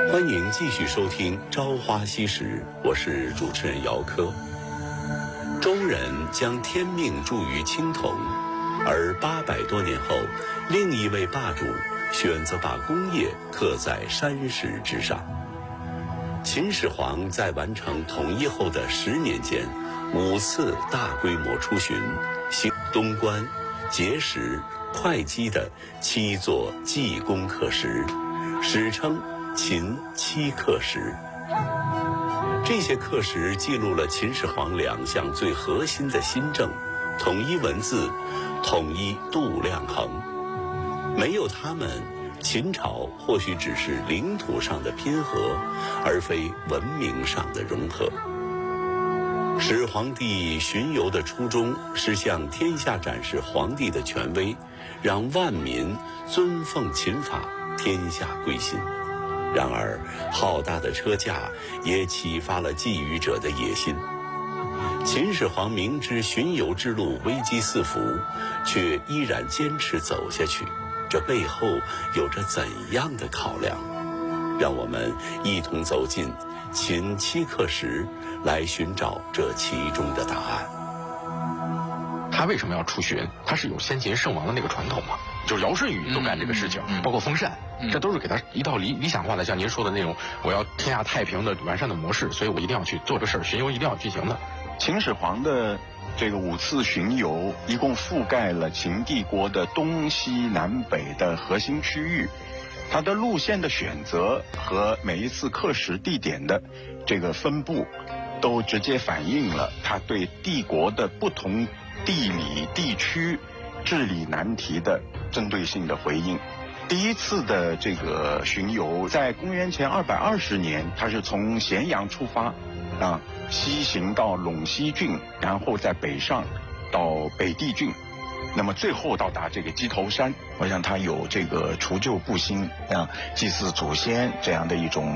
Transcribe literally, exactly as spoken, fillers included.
欢迎继续收听《朝花夕拾》，我是主持人姚科。周人将天命注于青铜，而八百多年后，另一位霸主选择把功业刻在山石之上。秦始皇在完成统一后的十年间，五次大规模出巡，行东关、碣石、会稽的七座济公刻石，史称秦七刻石。这些刻石记录了秦始皇两项最核心的新政：统一文字，统一度量衡。没有他们，秦朝或许只是领土上的拼合，而非文明上的融合。始皇帝巡游的初衷是向天下展示皇帝的权威，让万民尊奉秦法，天下归心。然而，浩大的车架也启发了觊觎者的野心。秦始皇明知巡游之路危机四伏，却依然坚持走下去，这背后有着怎样的考量？让我们一同走进秦七刻石，来寻找这其中的答案。 他为什么要出巡？他是有先秦圣王的那个传统嘛，就是尧舜禹都干这个事情，嗯嗯、包括封禅，嗯、这都是给他一套理理想化的，像您说的那种我要天下太平的完善的模式，所以我一定要去做这事儿，巡游一定要进行的。 秦始皇的这个五次巡游，一共覆盖了秦帝国的东西南北的核心区域。它的路线的选择和每一次刻石地点的这个分布，都直接反映了他对帝国的不同地理地区治理难题的针对性的回应。第一次的这个巡游在公元前二百二十年，他是从咸阳出发，啊，西行到陇西郡，然后在北上到北地郡，那么最后到达这个鸡头山。我想他有这个除旧布新啊，祭祀祖先这样的一种